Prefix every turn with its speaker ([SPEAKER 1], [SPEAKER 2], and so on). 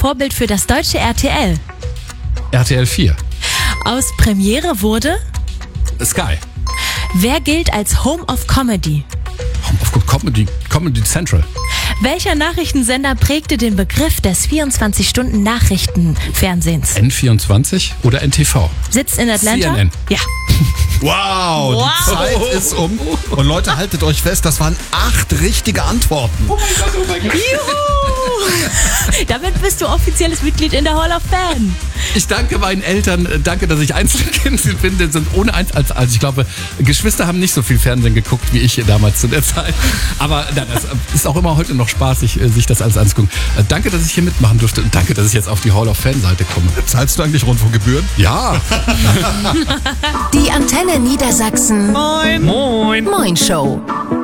[SPEAKER 1] Vorbild für das deutsche RTL?
[SPEAKER 2] RTL 4.
[SPEAKER 1] Aus Premiere wurde?
[SPEAKER 2] Sky.
[SPEAKER 1] Wer gilt als Home of Comedy?
[SPEAKER 2] Comedy Central.
[SPEAKER 1] Welcher Nachrichtensender prägte den Begriff des 24-Stunden-Nachrichtenfernsehens?
[SPEAKER 2] N24 oder NTV?
[SPEAKER 1] Sitzt in Atlanta?
[SPEAKER 2] CNN.
[SPEAKER 1] Ja.
[SPEAKER 3] Wow, die Zeit ist um. Und Leute, haltet euch fest, das waren 8 richtige Antworten.
[SPEAKER 2] Oh mein Gott.
[SPEAKER 1] Juhu! Damit bist du offizielles Mitglied in der Hall of Fame.
[SPEAKER 2] Ich danke meinen Eltern, danke, dass ich Einzelkind bin, denn sind ohne also ich glaube, Geschwister haben nicht so viel Fernsehen geguckt wie ich damals zu der Zeit. Aber das ist auch immer heute noch spaßig, sich das alles anzugucken. Danke, dass ich hier mitmachen durfte und danke, dass ich jetzt auf die Hall of Fame-Seite komme.
[SPEAKER 3] Zahlst du eigentlich Rundfunkgebühren?
[SPEAKER 2] Ja.
[SPEAKER 4] Die Antenne Niedersachsen.
[SPEAKER 5] Moin.
[SPEAKER 4] Moin Show.